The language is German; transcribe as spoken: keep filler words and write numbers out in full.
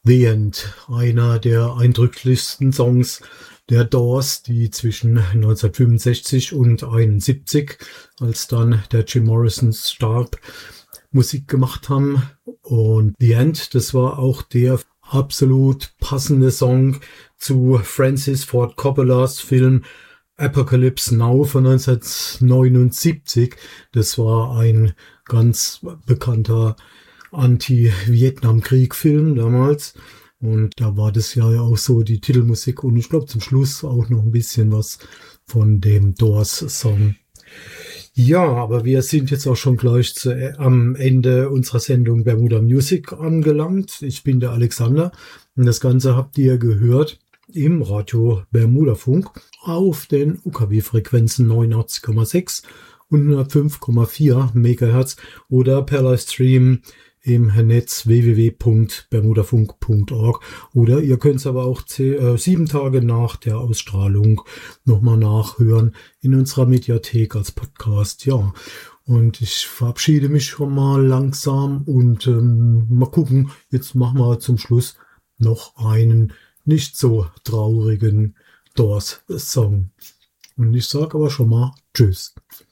The End, einer der eindrücklichsten Songs der Doors, die zwischen neunzehnhundertfünfundsechzig und einundsiebzig, als dann der Jim Morrison starb, Musik gemacht haben. Und The End, das war auch der absolut passende Song zu Francis Ford Coppolas Film Apocalypse Now von neunzehnhundertneunundsiebzig. Das war ein ganz bekannter Anti-Vietnamkrieg-Film damals. Und da war das ja auch so die Titelmusik und ich glaube zum Schluss auch noch ein bisschen was von dem Doors-Song. Ja, aber wir sind jetzt auch schon gleich zu, äh, am Ende unserer Sendung Bermuda Music angelangt. Ich bin der Alexander und das Ganze habt ihr gehört im Radio Bermuda Funk auf den U K W-Frequenzen neunundachtzig Komma sechs und hundertfünf Komma vier Megahertz oder per Livestream im Netz w w w punkt bermudafunk punkt org oder ihr könnt es aber auch zehn, äh, sieben Tage nach der Ausstrahlung nochmal nachhören in unserer Mediathek als Podcast. Ja, und ich verabschiede mich schon mal langsam und ähm, mal gucken, jetzt machen wir zum Schluss noch einen nicht so traurigen Doors-Song. Und ich sage aber schon mal Tschüss.